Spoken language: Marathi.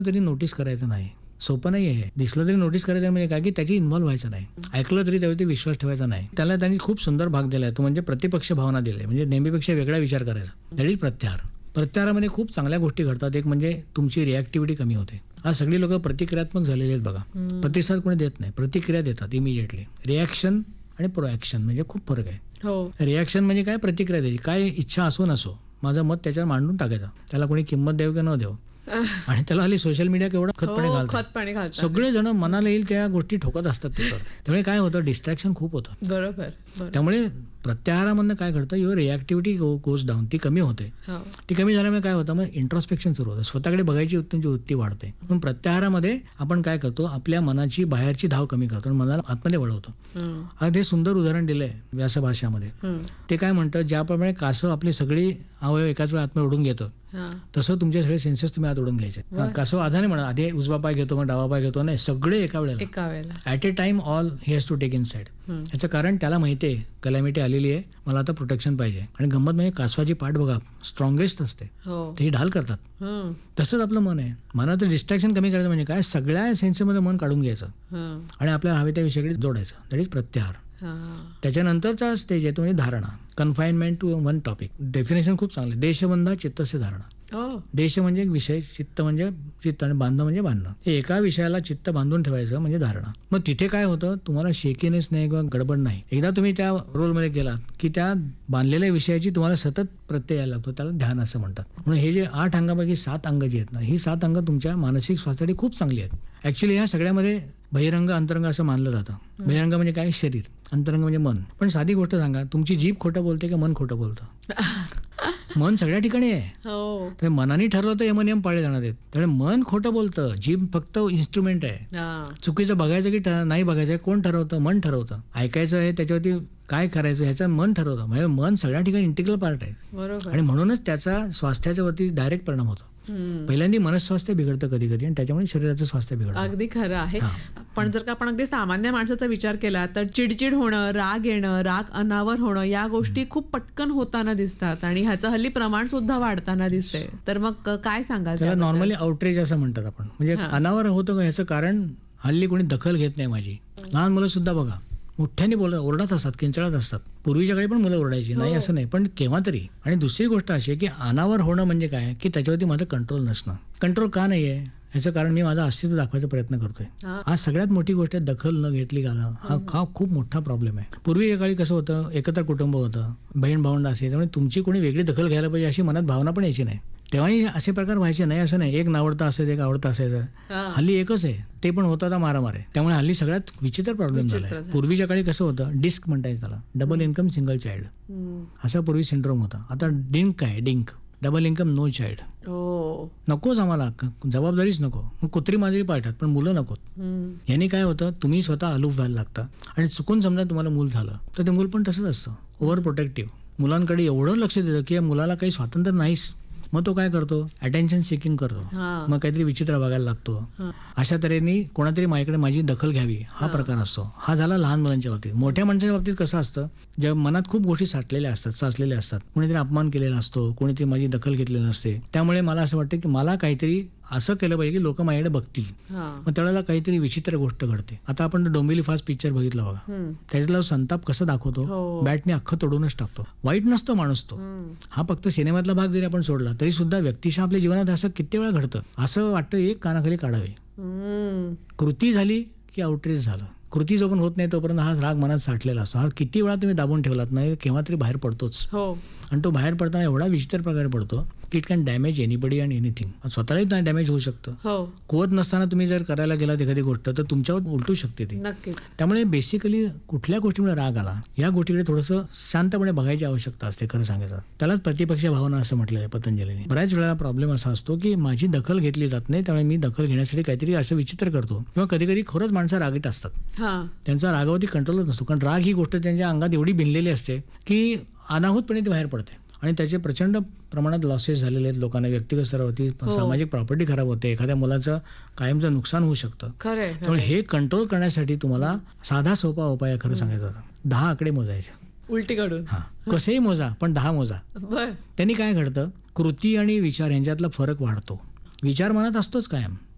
तरी नोटीस करायचं नाही. सोपं नाही आहे. दिसलं तरी नोटीस करायचं म्हणजे काय की त्याची इन्व्हॉल्व्ह व्हायचं नाही. ऐकलं तरी त्यावरती विश्वास ठेवायचा नाही. त्याला त्यांनी खूप सुंदर भाग दिलाय तो म्हणजे प्रतिपक्ष भावना दिली. म्हणजे नेहमीपेक्षा वेगळा विचार करायचा. दॅट इज प्रत्याहार. प्रत्याहारामध्ये खूप चांगल्या गोष्टी घडतात. एक म्हणजे तुमची रिॲक्टिव्हिटी कमी होते. आज सगळी लोक प्रतिक्रियात्मक झालेली आहेत बघा. प्रतिसाद कोणी देत नाही, प्रतिक्रिया देतात इमिडिएटली. रिॲक्शन आणि प्रोॲक्शन म्हणजे खूप फरक आहे. रिॲक्शन म्हणजे काय, प्रतिक्रिया द्यायची. काय इच्छा असो नसो माझं मत त्याच्यावर मांडून टाकायचं. त्याला कोणी किंमत देऊ की न देऊ. आणि त्याला हल्ली सोशल मीडिया केवढं खतपाणी घालतात. सगळे जण मनाला येईल त्या गोष्टी ठोकत असतात तिथं. त्यामुळे काय होतं, डिस्ट्रॅक्शन खूप होतं. बरोबर. त्यामुळे प्रत्याहारामधनं काय घडतं, युअर रिॲक्टिव्हिटी गोज डाऊन. ती कमी होते. ती कमी झाल्यामुळे काय होतं, मग इंट्रोस्पेक्शन सुरू होतं. स्वतःकडे बघायची तुमची वृत्ती वाढते. पण प्रत्याहारामध्ये आपण काय करतो, आपल्या मनाची बाहेरची धाव कमी करतो आणि मनाला आतमध्ये वळवतो. आता ते सुंदर उदाहरण दिलंय व्यासभाषामध्ये. ते काय म्हणतं, ज्याप्रमाणे कासव आपली सगळी अवयव एकाच वेळा आतमध्ये ओढून घेतं, तसं तुमचे सगळे सेन्सेस तुम्ही आत ओढून घ्यायचे. कासव आधाने म्हणा, आधी उजवा पाय घेतो मग डावा पाय घेतो, नाही सगळे एका वेळेला at A time all he has to take in side. याचं कारण त्याला माहिती आहे कलॅमिटी आलेली आहे, मला आता प्रोटेक्शन पाहिजे. आणि गंमत म्हणजे कासवाची पाठ बघा स्ट्रॉंगेस्ट असते, ती ढाल करतात. तसंच आपलं मन आहे. मनाचं डिस्ट्रॅक्शन कमी करायचं म्हणजे काय, सगळ्या सेन्समध्ये मन काढून घ्यायचं आणि आपल्या हवे त्या विषयाकडे जोडायचं. दॅट इज प्रत्याहार. त्याच्यानंतरचा स्टेज आहे तो म्हणजे धारणा, confinement to one topic. Definition खूप चांगलं. देशबंधा चित्तस्य धारणा. देश म्हणजे एक विषय, चित्त म्हणजे चित्त आणि बांध म्हणजे बांधणं. हे एका विषयाला चित्त बांधून ठेवायचं म्हणजे धारणा. मग तिथे काय होतं, तुम्हाला शेकीनेस नाही किंवा गडबड नाही. एकदा तुम्ही त्या रोलमध्ये गेलात की त्या बांधलेल्या विषयाची तुम्हाला सतत प्रत्यय यायला लागतो. त्याला ध्यान असं म्हणतात. म्हणून हे जे 8 अंगापैकी 7 अंग जी आहेत ना, ही 7 अंग तुमच्या मानसिक स्वास्थ्यासाठी खूप चांगली आहेत. ऍक्च्युली ह्या सगळ्यामध्ये बहिरंग अंतरंग असं मानलं जातं. बहिरंग म्हणजे काय, शरीर. अंतरंग म्हणजे मन. पण साधी गोष्ट सांगा, तुमची जीभ खोटं बोलते का मन खोटं बोलतं? मन सगळ्या ठिकाणी आहे. तर मनाने ठरवलं तर यम नियम पाळले जाणार आहेत. त्यामुळे मन खोटं बोलतं, जीभ फक्त इन्स्ट्रुमेंट आहे. चुकीचं बघायचं की नाही बघायचं कोण ठरवतं? मन ठरवतं. ऐकायचं आहे त्याच्यावरती काय करायचं ह्याचं मन ठरवतं. म्हणजे मन सगळ्या ठिकाणी इंटिग्रल पार्ट आहे. आणि म्हणूनच त्याचा स्वास्थ्याच्या वरती डायरेक्ट परिणाम होतो. पहिल्यांदा मनस्वास्थ्य बिघडतं कधी कधी आणि त्याच्यामुळे शरीराचं स्वास्थ्य बिघडतं. अगदी खरं आहे. पण जर का आपण अगदी सामान्य माणसाचा विचार केला तर चिडचिड होणं, राग येणं, राग अनावर होणं या गोष्टी खूप पटकन होताना दिसतात आणि ह्याचं हल्ली प्रमाण सुद्धा वाढताना दिसतंय. तर मग काय सांगाल? त्याला नॉर्मली आउटरेज असं म्हणतात आपण. म्हणजे अनावर होतं का ह्याचं कारण हल्ली कोणी दखल घेत नाही माझी. लहान मुलं सुद्धा बघा मोठ्याने ओरडत असतात, किंचाळत असतात. पूर्वीच्या काळी पण मुलं ओरडायची नाही असं नाही, पण केव्हा तरी. आणि दुसरी गोष्ट अशी आहे की अनावर होणं म्हणजे काय की त्याच्यावरती माझं कंट्रोल नसणं. कंट्रोल का नाहीये ह्याचं कारण मी माझं अस्तित्व दाखवायचा प्रयत्न करतोय. हा सगळ्यात मोठी गोष्ट आहे. दखल न घेतली घालणं हा खूप मोठा प्रॉब्लेम आहे. पूर्वीच्या काळी कसं होतं, एकत्र कुटुंब होतं, बहीण भावंड असे, त्यामुळे तुमची कोणी वेगळी दखल घ्यायला पाहिजे अशी मनात भावना पण यायची नाही. तेव्हाही असे प्रकार व्हायचे नाही असं नाही. एक नावडता असायचं, एक आवडता असायचं. हल्ली एकच आहे, ते पण होतं मारामार आहे. त्यामुळे हल्ली सगळ्यात विचित्र प्रॉब्लेम झाला. पूर्वीच्या काळी कसं होतं, डिस्क म्हणताय त्याला, डबल इन्कम सिंगल चाइल्ड असा पूर्वी सिंड्रोम होता. आता डिंक आहे, डिंक डबल इन्कम नो चाइल्ड. नकोच आम्हाला, जबाबदारीच नको. मग कुत्री मांजरी पाळतात पण मुलं नकोत. यांनी काय होतं, तुम्ही स्वतः अलूफ व्हायला लागता आणि चुकून समजा तुम्हाला मूल झालं तर ते मूल पण तसंच असतं, ओव्हर प्रोटेक्टिव्ह. मुलांकडे एवढं लक्ष देतं की या मुलाला काही स्वातंत्र्य नाहीच. मग तो काय करतो, अटेन्शन सिकिंग करतो. मग काहीतरी विचित्र बघायला लागतो. अशा तऱ्हेने कोणातरी माझ्याकडे माझी दखल घ्यावी हा प्रकार असतो. हा झाला लहान मुलांच्या बाबतीत. मोठ्या माणसाच्या बाबतीत कसं असतं, जेव्हा मनात खूप गोष्टी साठलेल्या असतात, साचलेल्या असतात. कोणीतरी अपमान केलेला असतो, कोणीतरी माझी दखल घेतलेली नसते. त्यामुळे मला असं वाटतं की मला काहीतरी असं केलं पाहिजे की लोक माझ्याकडे बघतील. मग त्यावेळेला काहीतरी विचित्र गोष्ट घडते. आता आपण डोंबिवली फास्ट पिक्चर बघितला बघा, त्याच्यातला संताप कसं दाखवतो, बॅटने अख्खं तोडूनच टाकतो. वाईट नसतो माणूस तो. हा फक्त सिनेमातला भाग जरी आपण सोडला तरी सुद्धा व्यक्तिशः आपल्या जीवनात असं किती वेळा घडतं. असं वाटतं एक कानाखाली काढावे. कृती झाली की आउटरीच झालं. कृती जो पण होत नाही तोपर्यंत हा राग मनात साठलेला असतो. हा किती वेळा तुम्ही दाबून ठेवलात नाही केव्हा तरी बाहेर पडतोच. आणि तो बाहेर पडताना एवढा विचित्र प्रकारे पडतो की it can damage anybody and anything. स्वतःलाही डॅमेज होऊ शकतं. कुवत नसताना तुम्ही जर करायला गेलात एखादी गोष्ट तर तुमच्यावर उलटू शकते ती. त्यामुळे बेसिकली कुठल्या गोष्टीमुळे राग आला या गोष्टीकडे थोडंसं शांतपणे बघायची आवश्यकता असते. खरं सांगायचं त्यालाच प्रतिपक्ष भावना असं म्हटलं आहे पतंजलीने. बऱ्याच वेळा प्रॉब्लेम असा असतो की माझी दखल घेतली जात नाही, त्यामुळे मी दखल घेण्यासाठी काहीतरी असं विचित्र करतो. किंवा कधी कधी खरंच माणसं रागीट असतात, त्यांचा रागावरती कंट्रोलच नसतो. कारण राग ही गोष्ट त्यांच्या अंगात एवढी भिनलेली असते की अनाहूतपणे ती बाहेर पडते आणि त्याचे प्रचंड प्रमाणात लॉसेस झालेले आहेत लोकांना. व्यक्तिगत स्तरावरती सामाजिक प्रॉपर्टी खराब होते, एखाद्या मुलाचं कायमचं नुकसान होऊ शकतं. त्यामुळे हे कंट्रोल करण्यासाठी तुम्हाला साधा सोपा उपाय खरं सांगायचा, 10 आकडे मोजायचे उलटीकडून. कसेही मोजा पण 10 मोजा. त्यांनी काय घडतं, कृती आणि विचार यांच्यातला फरक वाढतो. विचार मनात असतोच कायम,